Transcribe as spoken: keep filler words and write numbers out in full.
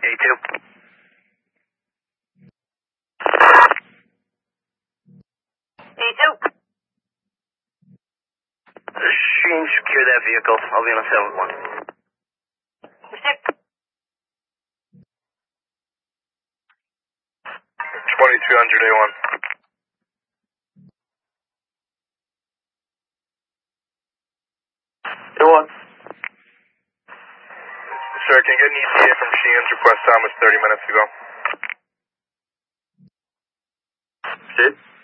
A two. A two. Sheen, secure that vehicle. I'll be on a seven one. Six. twenty-two hundred A one. A one. Sir, can you get an E T A from Sheen's? Request time was thirty minutes ago. Sid?